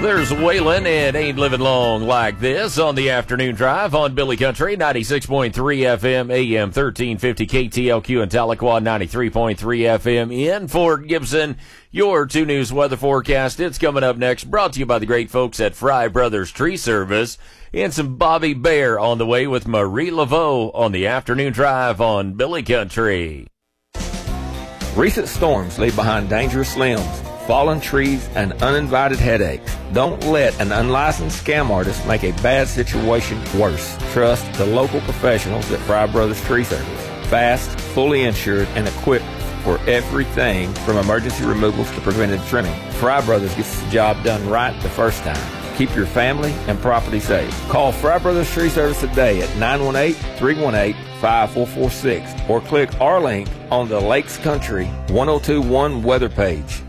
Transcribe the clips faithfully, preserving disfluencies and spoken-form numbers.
There's Waylon and Ain't Living Long Like This on the afternoon drive on Billy Country, ninety-six point three F M, A M thirteen fifty K T L Q in Tahlequah, ninety-three point three F M in Fort Gibson. Your two News weather forecast. It's coming up next, brought to you by the great folks at Fry Brothers Tree Service. And some Bobby Bear on the way with Marie Laveau on the afternoon drive on Billy Country. Recent storms leave behind dangerous limbs, fallen trees, and uninvited headaches. Don't let an unlicensed scam artist make a bad situation worse. Trust the local professionals at Fry Brothers Tree Service. Fast, fully insured, and equipped for everything from emergency removals to preventive trimming. Fry Brothers gets the job done right the first time. Keep your family and property safe. Call Fry Brothers Tree Service today at nine one eight, three one eight, five four four six or click our link on the Lakes Country one oh two one weather page.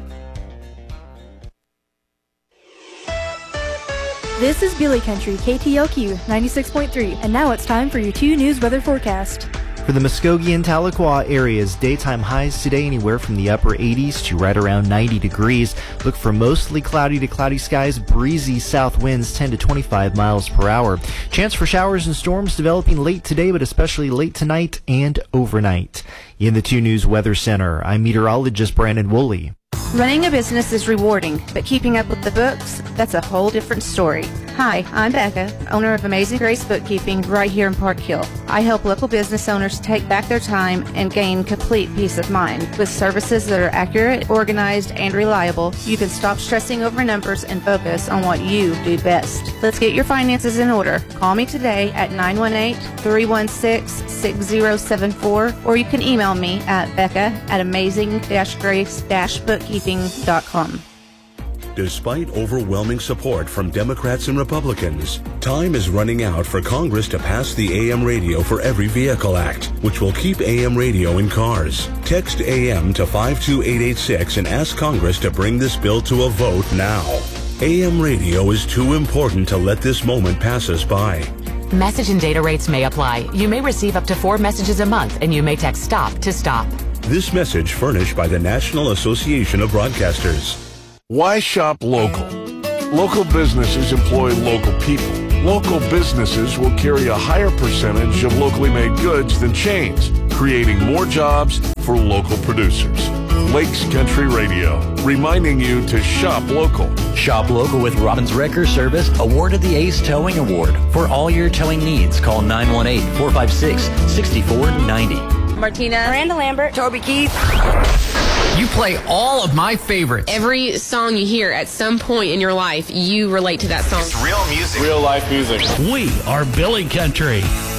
This is Billy Country, K T L Q ninety-six point three, and now it's time for your two News weather forecast. For the Muskogee and Tahlequah areas, daytime highs today anywhere from the upper eighties to right around ninety degrees. Look for mostly cloudy to cloudy skies, breezy south winds ten to twenty-five miles per hour. Chance for showers and storms developing late today, but especially late tonight and overnight. In the two News Weather Center, I'm meteorologist Brandon Woolley. Running a business is rewarding, but keeping up with the books, that's a whole different story. Hi, I'm Becca, owner of Amazing Grace Bookkeeping right here in Park Hill. I help local business owners take back their time and gain complete peace of mind. With services that are accurate, organized, and reliable, you can stop stressing over numbers and focus on what you do best. Let's get your finances in order. Call me today at nine one eight, three one six, six zero seven four, or you can email me at becca at amazing grace bookkeeping dot com. Despite overwhelming support from Democrats and Republicans, time is running out for Congress to pass the A M Radio for Every Vehicle Act, which will keep A M radio in cars. Text A M to five two eight eight six and ask Congress to bring this bill to a vote now. A M radio is too important to let this moment pass us by. Message and data rates may apply. You may receive up to four messages a month, and you may text STOP to stop. This message furnished by the National Association of Broadcasters. Why shop local? Local businesses employ local people. Local businesses will carry a higher percentage of locally made goods than chains, creating more jobs for local producers. Lakes Country Radio, reminding you to shop local. Shop local with Robbins Wrecker Service, awarded the Ace Towing Award. For all your towing needs, call nine one eight, four five six, six four nine zero. Martina, Miranda Lambert, Toby Keith. You play all of my favorites. Every song you hear at some point in your life, you relate to that song. It's real music. Real life music. We are Billy Country.